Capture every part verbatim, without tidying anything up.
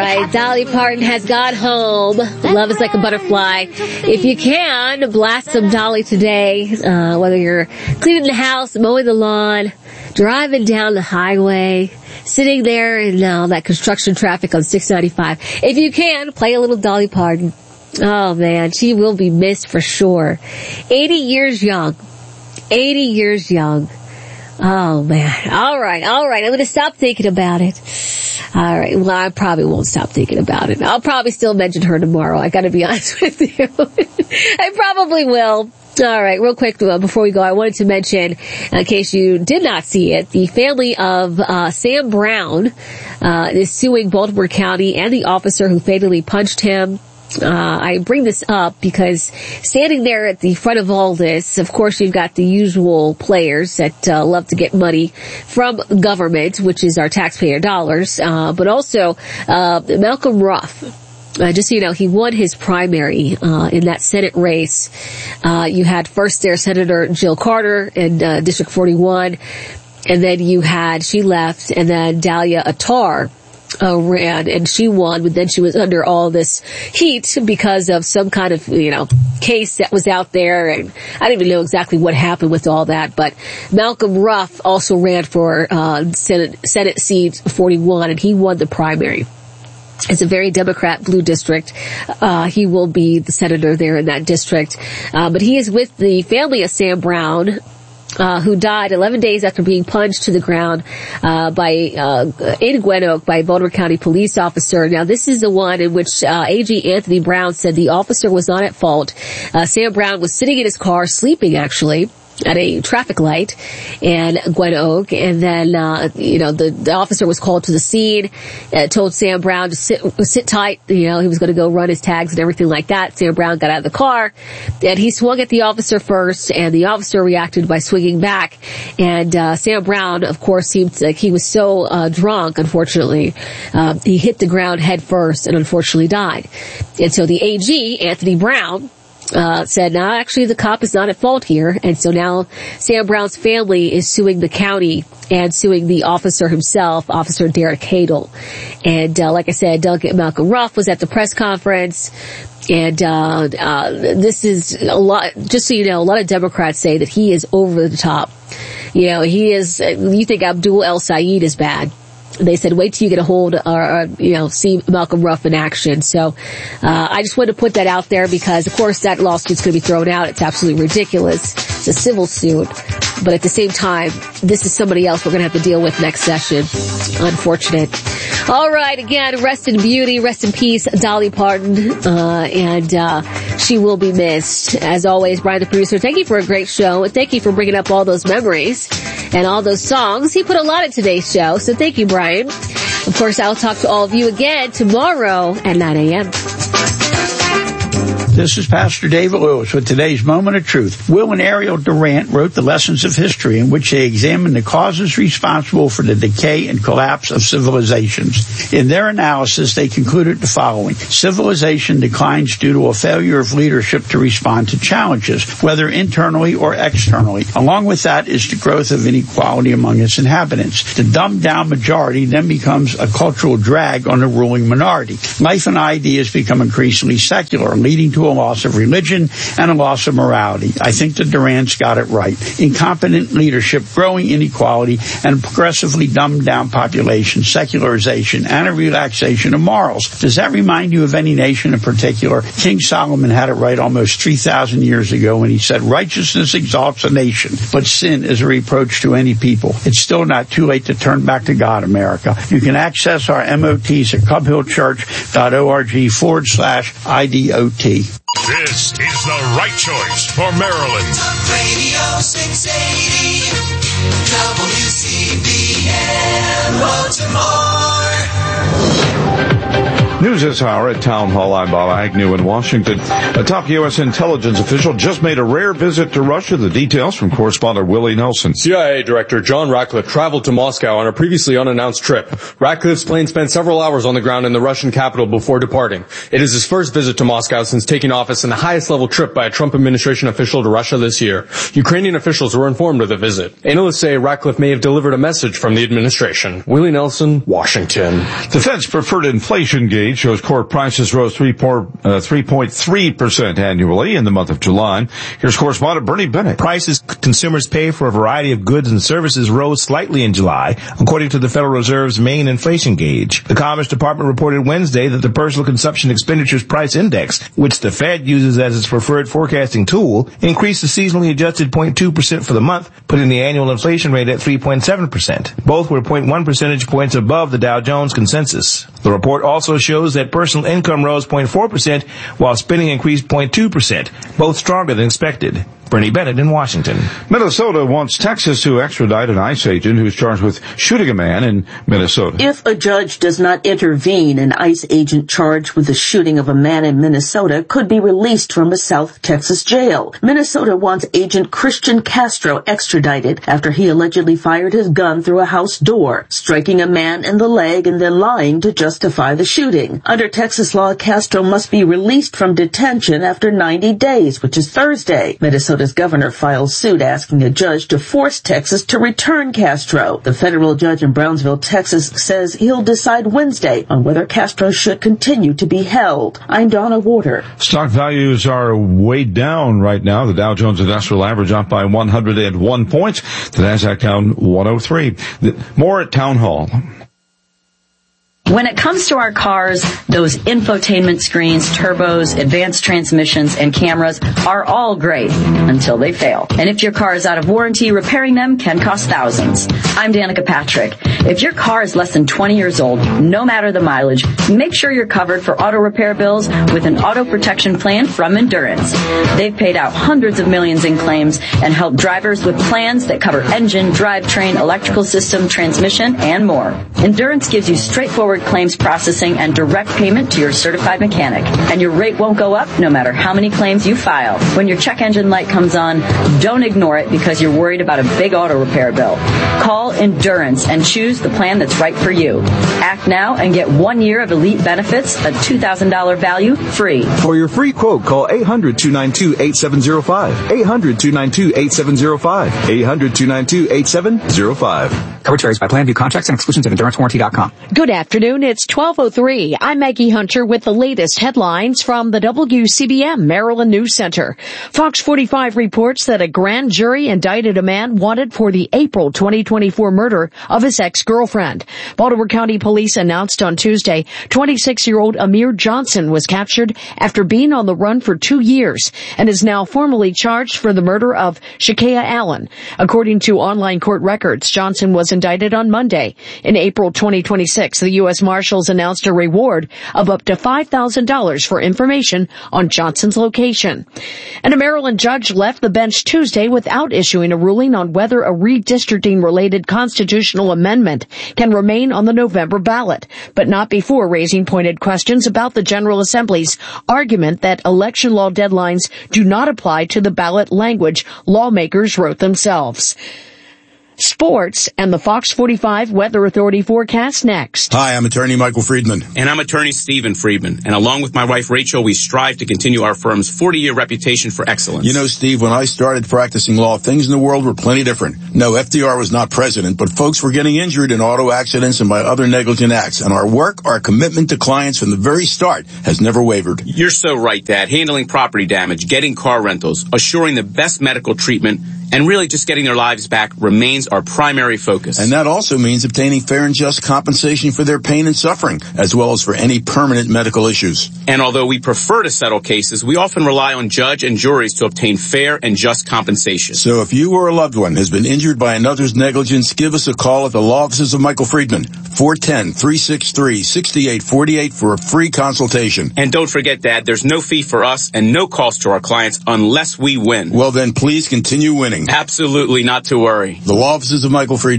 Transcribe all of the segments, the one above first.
right. Dolly Parton has got home. Love is like a butterfly. If you can, blast some Dolly today, uh, whether you're cleaning the house, mowing the lawn, driving down the highway, sitting there in uh, that construction traffic on six ninety-five. If you can, play a little Dolly Parton. Oh man, she will be missed for sure. eighty years young. eighty years young. Oh man. All right, all right. I'm going to stop thinking about it. All right. Well, I probably won't stop thinking about it. I'll probably still mention her tomorrow. I got to be honest with you. I probably will. All right, real quick uh, before we go, I wanted to mention, in case you did not see it, the family of uh Sam Brown uh is suing Baltimore County and the officer who fatally punched him. Uh, I bring this up because standing there at the front of all this, of course, you've got the usual players that uh, love to get money from government, which is our taxpayer dollars, uh, but also uh Malcolm Ruff. Uh, just so you know, he won his primary uh in that Senate race. Uh you had first there Senator Jill Carter in uh, District forty-one, and then you had, she left, and then Dahlia Attar uh, ran, and she won, but then she was under all this heat because of some kind of, you know, case that was out there, and I don't even know exactly what happened with all that, but Malcolm Ruff also ran for uh Senate, Senate seat forty-one, and he won the primary. It's a very Democrat blue district. Uh, he will be the senator there in that district. Uh, but he is with the family of Sam Brown, uh, who died eleven days after being punched to the ground, uh, by, uh, in Gwen Oak by a Baltimore County police officer. Now, this is the one in which, uh, A G Anthony Brown said the officer was not at fault. Uh, Sam Brown was sitting in his car, sleeping actually, at a traffic light in Gwen Oak, and then, uh, you know, the, the officer was called to the scene, uh, told Sam Brown to sit, sit tight, you know, he was going to go run his tags and everything like that. Sam Brown got out of the car, and he swung at the officer first, and the officer reacted by swinging back, and, uh, Sam Brown, of course, seemed like he was so, uh, drunk, unfortunately, uh, he hit the ground head first and unfortunately died. And so the A G, Anthony Brown, Uh, said, no, actually the cop is not at fault here. And so now Sam Brown's family is suing the county and suing the officer himself, Officer Derek Hadel. And, uh, like I said, Delegate Malcolm Ruff was at the press conference. And, uh, uh, this is a lot, just so you know, a lot of Democrats say that he is over the top. You know, he is, you think Abdul El Sayed is bad. They said, wait till you get a hold, or, or you know, see Malcolm Ruff in action. So, uh, I just wanted to put that out there because, of course, that lawsuit's going to be thrown out. It's absolutely ridiculous. It's a civil suit. But at the same time, this is somebody else we're going to have to deal with next session. Unfortunate. All right. Again, rest in beauty, rest in peace, Dolly Parton. Uh, and, uh, she will be missed. As always, Brian, the producer, thank you for a great show. And thank you for bringing up all those memories and all those songs. He put a lot in today's show. So thank you, Brian. Of course, I'll talk to all of you again tomorrow at nine a.m. This is Pastor David Lewis with today's Moment of Truth. Will and Ariel Durant wrote the Lessons of History, in which they examine the causes responsible for the decay and collapse of civilizations. In their analysis, they concluded the following. Civilization declines due to a failure of leadership to respond to challenges, whether internally or externally. Along with that is the growth of inequality among its inhabitants. The dumbed-down majority then becomes a cultural drag on the ruling minority. Life and ideas become increasingly secular, leading to a loss of religion and a loss of morality. I think the Durants got it right. Incompetent leadership, growing inequality, and a progressively dumbed down population, secularization, and a relaxation of morals. Does that remind you of any nation in particular? King Solomon had it right almost three thousand years ago when he said, righteousness exalts a nation, but sin is a reproach to any people. It's still not too late to turn back to God, America. You can access our M O Ts at cubhillchurch.org forward slash IDOT. This is the right choice for Maryland. Talk Radio six eighty, W C B M Baltimore. News this hour at Town Hall. I'm Bob Agnew in Washington. A top U S intelligence official just made a rare visit to Russia. The details from correspondent Willie Nelson. C I A Director John Ratcliffe traveled to Moscow on a previously unannounced trip. Ratcliffe's plane spent several hours on the ground in the Russian capital before departing. It is his first visit to Moscow since taking office and the highest level trip by a Trump administration official to Russia this year. Ukrainian officials were informed of the visit. Analysts say Ratcliffe may have delivered a message from the administration. Willie Nelson, Washington. The Fed's preferred inflation gauge shows core prices rose three point three percent annually in the month of July. Here's correspondent Bernie Bennett. Prices consumers pay for a variety of goods and services rose slightly in July, according to the Federal Reserve's main inflation gauge. The Commerce Department reported Wednesday that the Personal Consumption Expenditures Price Index, which the Fed uses as its preferred forecasting tool, increased the seasonally adjusted zero point two percent for the month, putting the annual inflation rate at three point seven percent. Both were zero point one percentage points above the Dow Jones consensus. The report also shows that personal income rose zero point four percent, while spending increased zero point two percent, both stronger than expected. Bernie Bennett in Washington. Minnesota wants Texas to extradite an ICE agent who's charged with shooting a man in Minnesota. If a judge does not intervene, an ICE agent charged with the shooting of a man in Minnesota could be released from a South Texas jail. Minnesota wants agent Christian Castro extradited after he allegedly fired his gun through a house door, striking a man in the leg and then lying to justify the shooting. Under Texas law, Castro must be released from detention after ninety days, which is Thursday. Minnesota Minnesota's governor filed suit asking a judge to force Texas to return Castro. The federal judge in Brownsville, Texas, says he'll decide Wednesday on whether Castro should continue to be held. I'm Donna Warder. Stock values are way down right now. The Dow Jones Industrial Average up by one hundred one points. The Nasdaq down one oh three. More at Town Hall. When it comes to our cars, those infotainment screens, turbos, advanced transmissions, and cameras are all great until they fail. And if your car is out of warranty, repairing them can cost thousands. I'm Danica Patrick. If your car is less than twenty years old, no matter the mileage, make sure you're covered for auto repair bills with an auto protection plan from Endurance. They've paid out hundreds of millions in claims and helped drivers with plans that cover engine, drivetrain, electrical system, transmission, and more. Endurance gives you straightforward claims processing and direct payment to your certified mechanic. And your rate won't go up no matter how many claims you file. When your check engine light comes on, don't ignore it because you're worried about a big auto repair bill. Call Endurance and choose the plan that's right for you. Act now and get one year of elite benefits, a two thousand dollars value, free. For your free quote, call eight hundred, two nine two, eight seven zero five. eight hundred, two nine two, eight seven zero five. eight hundred, two nine two, eight seven zero five. Coverage varies by plan. View contracts and exclusions at endurance warranty dot com. Good afternoon. It's twelve oh three. I'm Maggie Hunter with the latest headlines from the W C B M Maryland News Center. Fox forty-five reports that a grand jury indicted a man wanted for the April twenty twenty-four murder of his ex-girlfriend. Baltimore County Police announced on Tuesday twenty-six-year-old Amir Johnson was captured after being on the run for two years and is now formally charged for the murder of Shakea Allen. According to online court records, Johnson was indicted on Monday. In April twenty twenty-six, the U S Marshals announced a reward of up to five thousand dollars for information on Johnson's location. And a Maryland judge left the bench Tuesday without issuing a ruling on whether a redistricting-related constitutional amendment can remain on the November ballot, but not before raising pointed questions about the General Assembly's argument that election law deadlines do not apply to the ballot language lawmakers wrote themselves. Sports and the Fox forty-five Weather Authority forecast next. Hi, I'm attorney Michael Friedman. And I'm attorney Stephen Friedman. And along with my wife Rachel, we strive to continue our firm's forty-year reputation for excellence. You know, Steve, when I started practicing law, things in the world were plenty different. No, F D R was not president, but folks were getting injured in auto accidents and by other negligent acts. And our work, our commitment to clients from the very start has never wavered. You're so right, Dad. Handling property damage, getting car rentals, assuring the best medical treatment, and really just getting their lives back remains our primary focus. And that also means obtaining fair and just compensation for their pain and suffering, as well as for any permanent medical issues. And although we prefer to settle cases, we often rely on judge and juries to obtain fair and just compensation. So if you or a loved one has been injured by another's negligence, give us a call at the law offices of Michael Friedman, four one zero, three six three, six eight four eight for a free consultation. And don't forget, Dad, there's no fee for us and no cost to our clients unless we win. Well, then please continue winning. Absolutely not to worry. The law offices of Michael Friedman,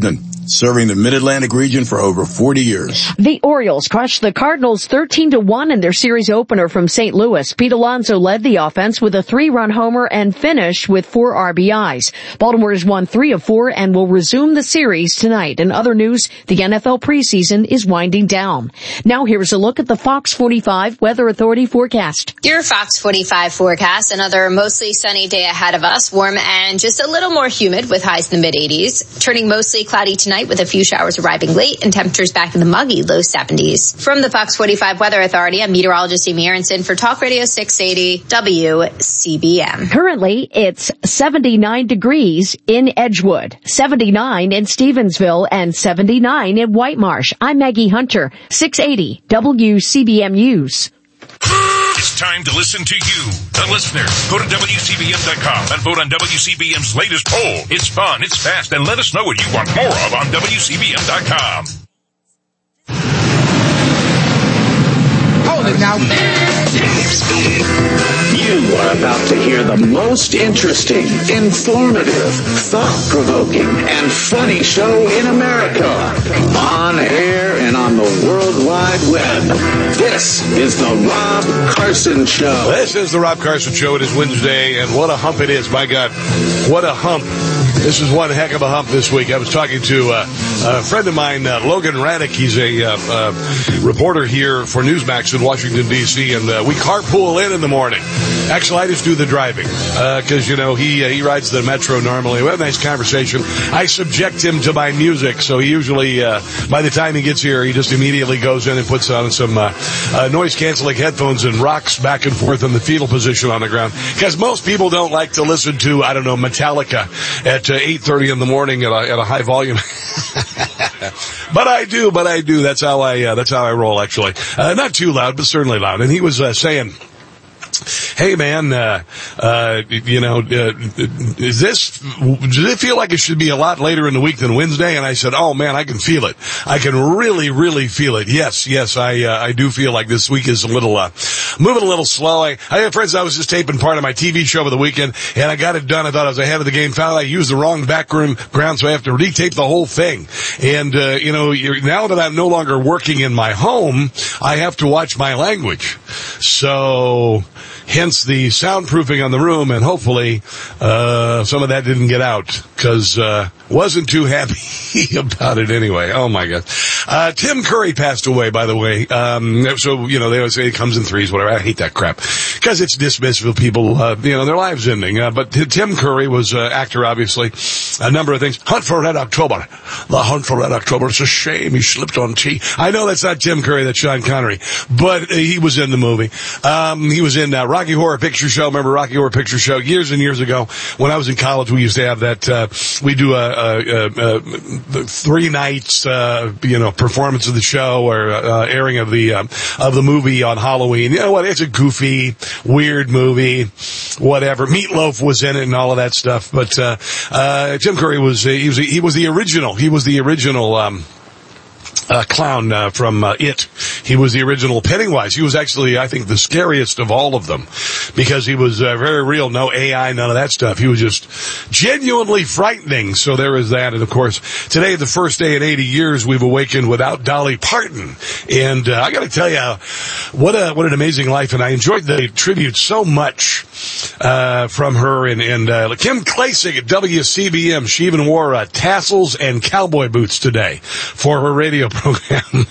serving the Mid-Atlantic region for over forty years. The Orioles crushed the Cardinals thirteen to one in their series opener from Saint Louis. Pete Alonso led the offense with a three-run homer and finished with four R B Is. Baltimore has won three of four and will resume the series tonight. In other news, the N F L preseason is winding down. Now here's a look at the Fox forty-five Weather Authority forecast. Your Fox forty-five forecast, another mostly sunny day ahead of us, warm and just a little more humid with highs in the mid eighties, turning mostly cloudy tonight with a few showers arriving late and temperatures back in the muggy low seventies. From the Fox forty-five Weather Authority, I'm meteorologist Amy Aronson for Talk Radio six eighty W C B M. Currently, it's seventy-nine degrees in Edgewood, seventy-nine in Stevensville, and seventy-nine in White Marsh. I'm Maggie Hunter, six eighty W C B M News. It's time to listen to you, the listener. Go to W C B M dot com and vote on W C B M's latest poll. It's fun, it's fast, and let us know what you want more of on W C B M dot com. Hold it now. You are about to hear the most interesting, informative, thought-provoking, and funny show in America. On air and on the World Wide Web. This is the Rob Carson Show. This is the Rob Carson Show. It is Wednesday, and what a hump it is. My God, what a hump. This is one heck of a hump this week. I was talking to uh, a friend of mine, uh, Logan Raddick. He's a uh, uh, reporter here for Newsmax in Washington, D C, and uh, we carpool in in the morning. Actually, I just do the driving because, uh, you know, he uh, he rides the Metro normally. We have a nice conversation. I subject him to my music, so he usually, uh, by the time he gets here, he just immediately goes in and puts on some uh, uh, noise-canceling headphones and rocks back and forth in the fetal position on the ground. Because most people don't like to listen to, I don't know, Metallica at uh, eight thirty in the morning at a, at a high volume. But I do, but I do. That's how I, uh, that's how I roll, actually. Uh, not too loud, but certainly loud. And he was uh, saying, hey man, uh, uh, you know, uh, is this, does it feel like it should be a lot later in the week than Wednesday? And I said, oh man, I can feel it. I can really, really feel it. Yes, yes, I, uh, I do feel like this week is a little, uh, moving a little slow. I, I have friends, I was just taping part of my T V show over the weekend and I got it done. I thought I was ahead of the game. Found out I used the wrong background, so I have to retape the whole thing. And, uh, you know, you're, now that I'm no longer working in my home, I have to watch my language. So, hence the soundproofing on the room, and hopefully uh some of that didn't get out because uh wasn't too happy about it anyway. Oh my God. Uh Tim Curry passed away, by the way. Um so, you know, they always say it comes in threes, whatever. I hate that crap because it's dismissive of people, uh, you know, their lives ending. Uh, but Tim Curry was an uh, actor, obviously. A number of things. Hunt for Red October. The Hunt for Red October. It's a shame he slipped on tea. I know that's not Tim Curry, that's Sean Connery, but uh, he was in the movie. Um he was in uh, Rocky Horror Picture Show. Remember Rocky Horror Picture Show? Years and years ago, when I was in college, we used to have that. Uh, we do a, a, a, a three nights, uh, you know, performance of the show or uh, airing of the um, of the movie on Halloween. You know what? It's a goofy, weird movie. Whatever. Meatloaf was in it and all of that stuff. But uh, uh, Tim Curry was he was he was the original. He was the original. Um, Uh, clown uh, from uh, It. He was the original Pennywise. He was actually, I think, the scariest of all of them because he was uh, very real, no A I, none of that stuff. He was just genuinely frightening. So there is that. And, of course, today, the first day in eighty years, we've awakened without Dolly Parton. And uh, I got to tell you, what a what an amazing life. And I enjoyed the tribute so much uh, from her. And, and uh, Kim Klacik at W C B M, she even wore uh, tassels and cowboy boots today for her radio program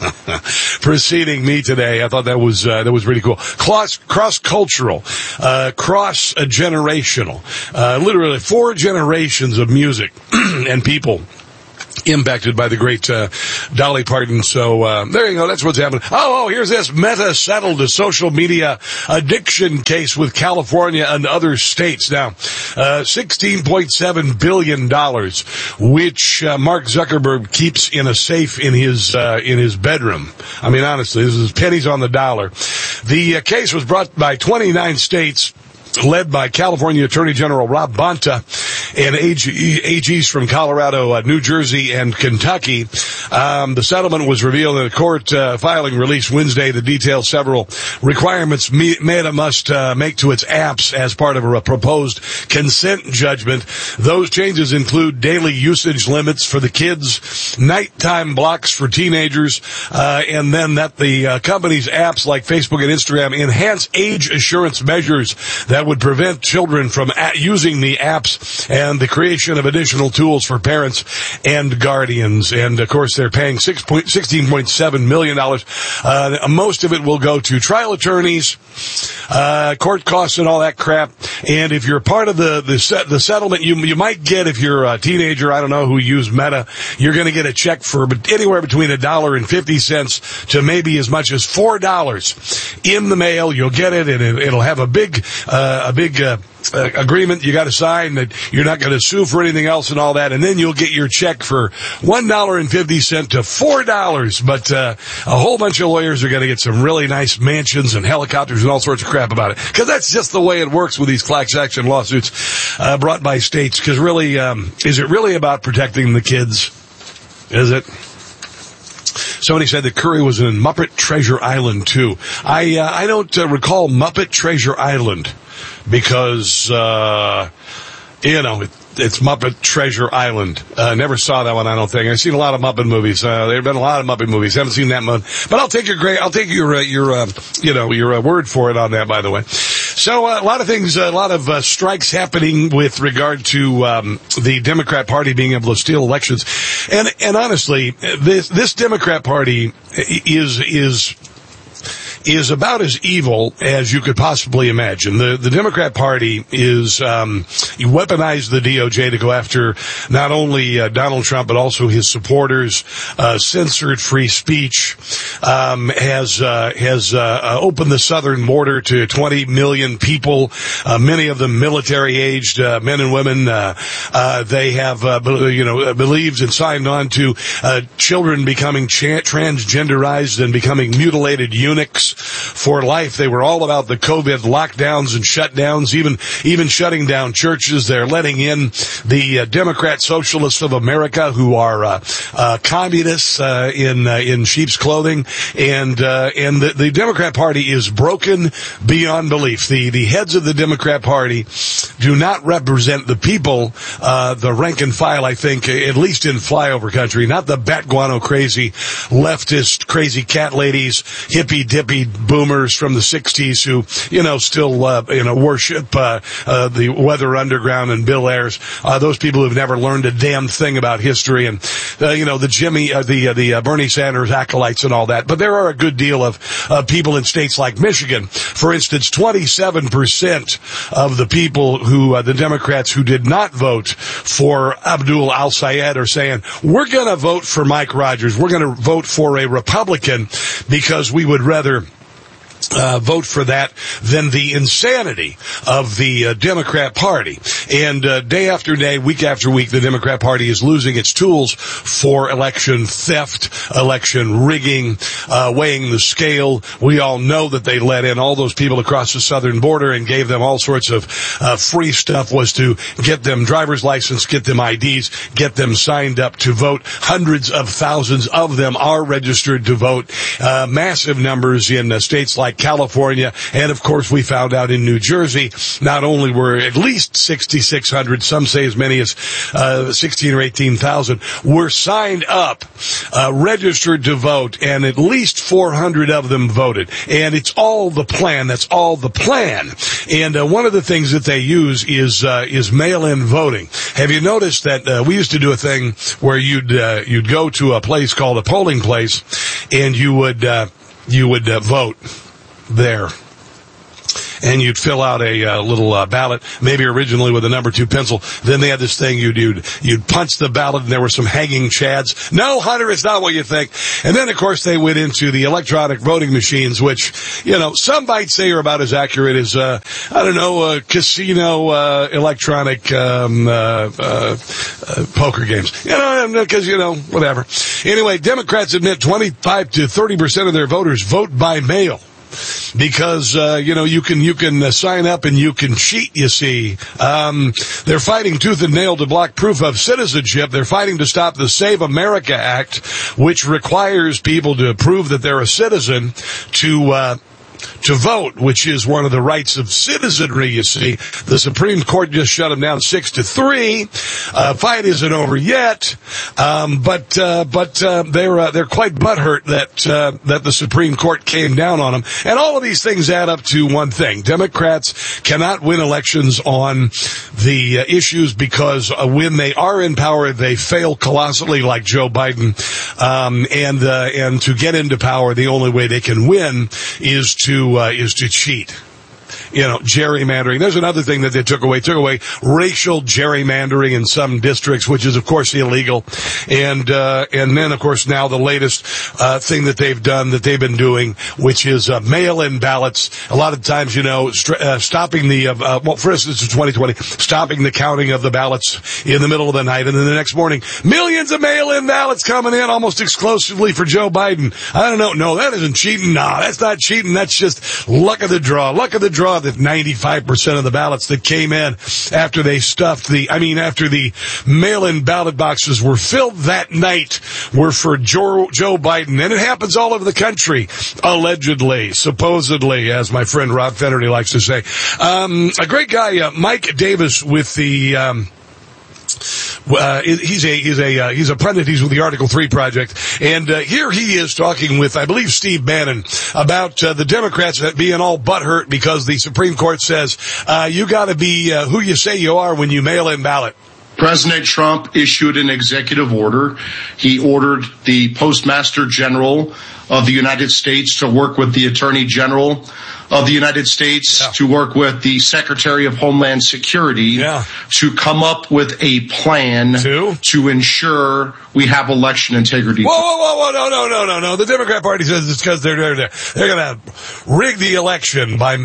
preceding me today. I thought that was uh, that was really cool. Cross cross cultural, uh, cross generational, uh, literally four generations of music and people impacted by the great uh, Dolly Parton. So uh, there you go. That's what's happening. Oh, oh, here's this. Meta settled a social media addiction case with California and other states. Now, uh, sixteen point seven billion dollars, which uh, Mark Zuckerberg keeps in a safe in his uh, in his bedroom. I mean, honestly, this is pennies on the dollar. The uh, case was brought by twenty-nine states, led by California Attorney General Rob Bonta, and A Gs from Colorado, uh, New Jersey, and Kentucky. Um, the settlement was revealed in a court uh, filing released Wednesday that details several requirements Meta must uh, make to its apps as part of a proposed consent judgment. Those changes include daily usage limits for the kids, nighttime blocks for teenagers, uh, and then that the uh, company's apps like Facebook and Instagram enhance age assurance measures that would prevent children from a- using the apps, and the creation of additional tools for parents and guardians. And of course, they're paying sixteen point seven million dollars. Uh, most of it will go to trial attorneys, uh, court costs and all that crap. And if you're part of the, the, set, the settlement, you, you might get, if you're a teenager, I don't know, who used Meta, you're going to get a check for anywhere between a dollar and fifty cents to maybe as much as four dollars in the mail. You'll get it, and it, it'll have a big, uh, a big, uh, Uh, agreement you got to sign that you're not going to sue for anything else and all that, and then you'll get your check for one dollar and fifty cents to four dollars. But uh, a whole bunch of lawyers are going to get some really nice mansions and helicopters and all sorts of crap about it, because that's just the way it works with these class action lawsuits uh, brought by states. Because really, um, is it really about protecting the kids? Is it? Somebody said that Curry was in Muppet Treasure Island too. I uh, I don't uh, recall Muppet Treasure Island, because, uh, you know, it, it's Muppet Treasure Island. Uh, never saw that one, I don't think. I've seen a lot of Muppet movies. Uh, there have been a lot of Muppet movies. Haven't seen that one. But I'll take your great, I'll take your, uh, your, uh, you know, your uh, word for it on that, by the way. So uh, a lot of things, a lot of uh, strikes happening with regard to um, the Democrat Party being able to steal elections. And, and honestly, this, this Democrat Party is, is, is about as evil as you could possibly imagine. The the Democrat Party is um weaponized the D O J to go after not only uh, Donald Trump but also his supporters, uh censored free speech, um has uh has uh opened the southern border to twenty million people, uh many of them military aged uh, men and women. Uh, uh they have uh, you know believed and signed on to uh children becoming cha- transgenderized and becoming mutilated eunuchs for life. They were all about the COVID lockdowns and shutdowns, even even shutting down churches. They're letting in the uh, Democrat Socialists of America, who are uh, uh, communists uh, in uh, in sheep's clothing, and uh, and the, the Democrat Party is broken beyond belief. The the heads of the Democrat Party do not represent the people, uh, the rank and file, I think, at least in flyover country, not the bat guano crazy leftist crazy cat ladies, hippy dippy boomers from the sixties who, you know, still, uh, you know, worship, uh, uh, the Weather Underground and Bill Ayers, uh, those people who've never learned a damn thing about history, and, uh, you know, the Jimmy, uh, the, uh, the, uh, Bernie Sanders acolytes and all that. But there are a good deal of, uh, people in states like Michigan. For instance, twenty-seven percent of the people who, uh, the Democrats who did not vote for Abdul al-Sayed are saying, we're gonna vote for Mike Rogers. We're gonna vote for a Republican because we would rather Uh, vote for that than the insanity of the uh, Democrat Party. And uh, day after day, week after week, the Democrat Party is losing its tools for election theft, election rigging, uh, weighing the scale. We all know that they let in all those people across the southern border and gave them all sorts of uh, free stuff, was to get them driver's license, get them I Ds, get them signed up to vote. Hundreds of thousands of them are registered to vote. Uh, massive numbers in uh, states like California, and of course we found out in New Jersey, not only were at least sixty-six hundred, some say as many as uh, sixteen or eighteen thousand, were signed up, uh, registered to vote, and at least four hundred of them voted. And it's all the plan. That's all the plan. And uh, one of the things that they use is uh, is mail-in voting. Have you noticed that uh, we used to do a thing where you'd uh, you'd go to a place called a polling place, and you would uh, you would uh, vote there, and you'd fill out a uh, little uh, ballot, maybe originally with a number two pencil. Then they had this thing, you'd, you'd, you'd punch the ballot, and there were some hanging chads. No, Hunter, it's not what you think. And then, of course, they went into the electronic voting machines, which, you know, some might say are about as accurate as, uh, I don't know, uh, casino, uh, electronic, um, uh, uh, uh, poker games. You know, because, you know, whatever. Anyway, Democrats admit twenty-five to thirty percent of their voters vote by mail. because, uh, you know, you can, you can uh, sign up and you can cheat, you see. Um, they're fighting tooth and nail to block proof of citizenship. They're fighting to stop the Save America Act, which requires people to prove that they're a citizen to, uh, to vote, which is one of the rights of citizenry, you see. The Supreme Court just shut them down six to three. Uh, fight isn't over yet. Um, but, uh, but, uh, they're, uh, they're quite butthurt that, uh, that the Supreme Court came down on them. And all of these things add up to one thing. Democrats cannot win elections on the uh, issues because uh, when they are in power, they fail colossally like Joe Biden. Um, and, uh, and to get into power, the only way they can win is to, uh, is to cheat. You know, gerrymandering. There's another thing that they took away. Took away racial gerrymandering in some districts, which is, of course, illegal. And, uh, and then, of course, now the latest, uh, thing that they've done, that they've been doing, which is, uh, mail-in ballots. A lot of times, you know, st- uh, stopping the, uh, uh, well, for instance, in twenty twenty, stopping the counting of the ballots in the middle of the night. And then the next morning, millions of mail-in ballots coming in almost exclusively for Joe Biden. I don't know. No, that isn't cheating. No, that's not cheating. That's just luck of the draw. Luck of the draw that ninety-five percent of the ballots that came in after they stuffed the, I mean, after the mail-in ballot boxes were filled that night were for Joe, Joe Biden. And it happens all over the country, allegedly, supposedly, as my friend Rob Fennerty likes to say. Um, a great guy, uh, Mike Davis with the, um, Uh, he's a, he's a, uh, he's a pundit. He's with the Article three Project. And, uh, here he is talking with, I believe, Steve Bannon about, uh, the Democrats being all butthurt because the Supreme Court says, uh, you gotta be, uh, who you say you are when you mail in ballot. President Trump issued an executive order. He ordered the Postmaster General of the United States to work with the Attorney General of the United States, yeah. to work with the Secretary of Homeland Security, yeah. to come up with a plan to? to ensure we have election integrity. Whoa, whoa, whoa, whoa, no, no, no, no, no. The Democrat Party says it's because they're, they're, they're going to rig the election by...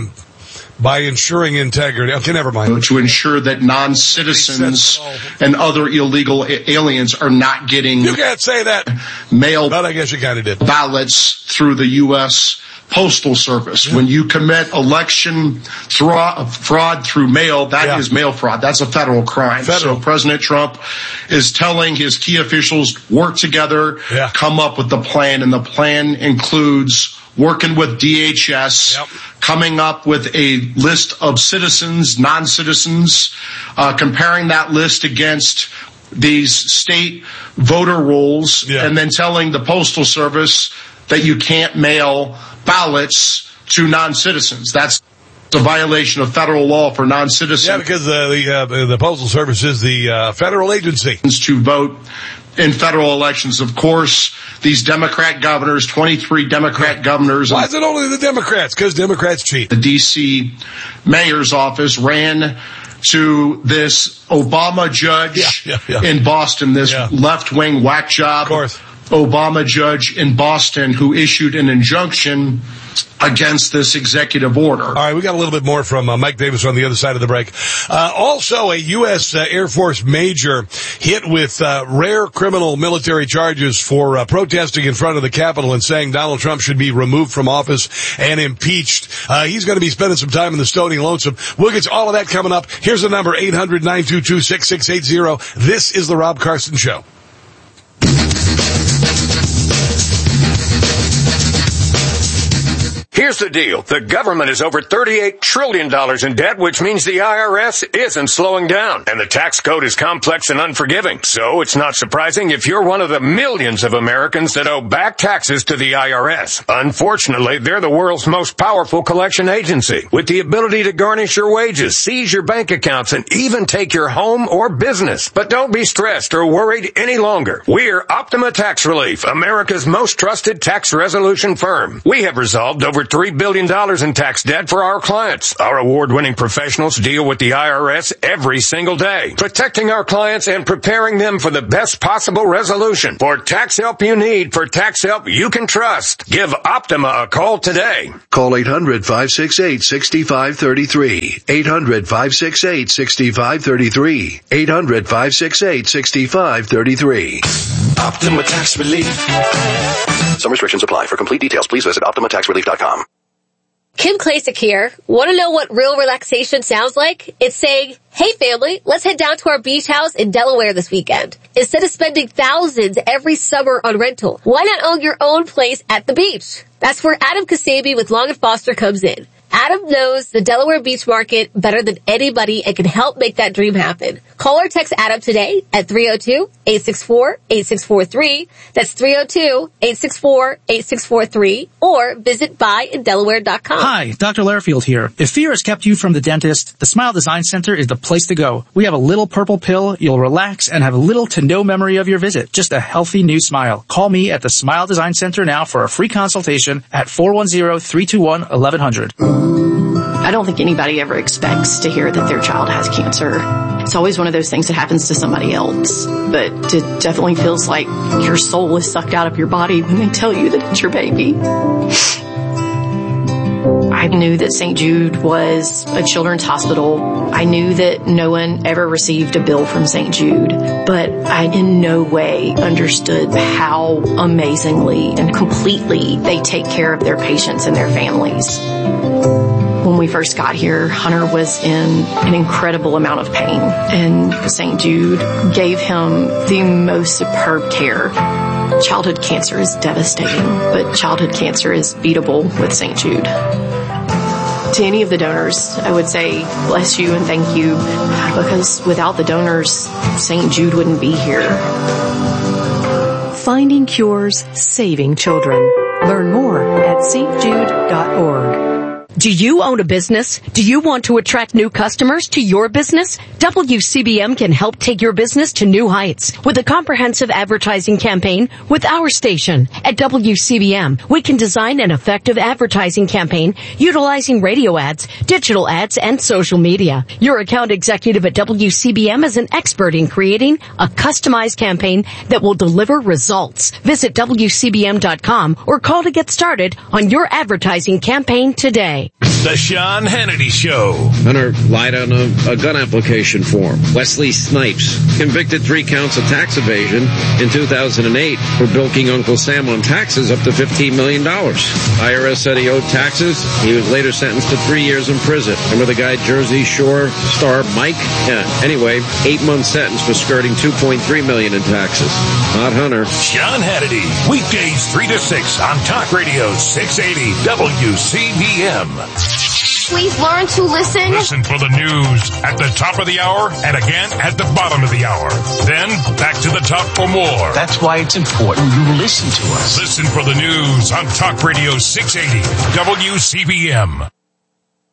by ensuring integrity. Okay, never mind. To ensure that non-citizens and other illegal aliens are not getting... You can't say that. Mail... But I guess you kind of did. ...ballots through the U S Postal Service. Yeah. When you commit election thra- fraud through mail, that yeah. is mail fraud. That's a federal crime. Federal. So President Trump is telling his key officials, work together, yeah. come up with the plan, and the plan includes... working with D H S, yep. coming up with a list of citizens, non-citizens, uh, comparing that list against these state voter rolls, yeah. and then telling the Postal Service that you can't mail ballots to non-citizens. That's a violation of federal law for non-citizens. Yeah, because uh, the uh, the Postal Service is the uh, federal agency. To vote in federal elections. Of course, these Democrat governors, twenty-three Democrat governors. Why is it only the Democrats? Because Democrats cheat. The D C mayor's office ran to this Obama judge yeah, yeah, yeah. in Boston, this yeah. left-wing whack job. Of course. Obama judge in Boston who issued an injunction against this executive order. All right, we got a little bit more from uh, Mike Davis on the other side of the break. Uh, also, a U S Uh, Air Force major hit with uh, rare criminal military charges for uh, protesting in front of the Capitol and saying Donald Trump should be removed from office and impeached. Uh, he's going to be spending some time in the Stony Lonesome. We'll get to all of that coming up. Here's the number, eight hundred, nine two two, six six eight zero. This is the Rob Carson Show. Here's the deal. The government is over thirty-eight trillion dollars in debt, which means the I R S isn't slowing down. And the tax code is complex and unforgiving. So it's not surprising if you're one of the millions of Americans that owe back taxes to the I R S. Unfortunately, they're the world's most powerful collection agency, with the ability to garnish your wages, seize your bank accounts, and even take your home or business. But don't be stressed or worried any longer. We're Optima Tax Relief, America's most trusted tax resolution firm. We have resolved over three billion dollars in tax debt for our clients. Our award-winning professionals deal with the I R S every single day, protecting our clients and preparing them for the best possible resolution. For tax help you need, for tax help you can trust, give Optima a call today. Call eight hundred, five six eight, six five three three. eight hundred, five six eight, six five three three. eight hundred, five six eight, six five three three. Optima Tax Relief. Some restrictions apply. For complete details, please visit optima tax relief dot com. Can Kim Klasick here. Want to know what real relaxation sounds like? It's saying, hey family, let's head down to our beach house in Delaware this weekend. Instead of spending thousands every summer on rental, why not own your own place at the beach? That's where Adam Kasabi with Long and Foster comes in. Adam knows the Delaware beach market better than anybody and can help make that dream happen. Call or text Adam today at three oh two, eight six four, eight six four three. That's three oh two, eight six four, eight six four three. Or visit buy in delaware dot com. Hi, Doctor Lairfield here. If fear has kept you from the dentist, the Smile Design Center is the place to go. We have a little purple pill. You'll relax and have little to no memory of your visit. Just a healthy new smile. Call me at the Smile Design Center now for a free consultation at four one zero, three two one, eleven hundred. I don't think anybody ever expects to hear that their child has cancer. It's always one of those things that happens to somebody else. But it definitely feels like your soul is sucked out of your body when they tell you that it's your baby. I knew that Saint Jude was a children's hospital. I knew that no one ever received a bill from Saint Jude, but I in no way understood how amazingly and completely they take care of their patients and their families. When we first got here, Hunter was in an incredible amount of pain, and Saint Jude gave him the most superb care. Childhood cancer is devastating, but childhood cancer is beatable with Saint Jude. To any of the donors, I would say bless you and thank you, because without the donors, Saint Jude wouldn't be here. Finding cures, saving children. Learn more at s t jude dot org. Do you own a business? Do you want to attract new customers to your business? W C B M can help take your business to new heights with a comprehensive advertising campaign with our station. At W C B M, we can design an effective advertising campaign utilizing radio ads, digital ads, and social media. Your account executive at W C B M is an expert in creating a customized campaign that will deliver results. Visit W C B M dot com or call to get started on your advertising campaign today. The Sean Hannity Show. Hunter lied on a, a gun application form. Wesley Snipes, convicted three counts of tax evasion in two thousand eight for bilking Uncle Sam on taxes up to fifteen million dollars. I R S said he owed taxes. He was later sentenced to three years in prison. Remember the guy Jersey Shore star Mike? Yeah. Anyway, eight month sentence for skirting two point three million dollars in taxes. Not Hunter. Sean Hannity. Weekdays three to six on Talk Radio six eighty W C B M. Please learn to listen. Listen for the news at the top of the hour and again at the bottom of the hour. Then back to the top for more. That's why it's important you listen to us. Listen for the news on Talk Radio six eighty W C B M.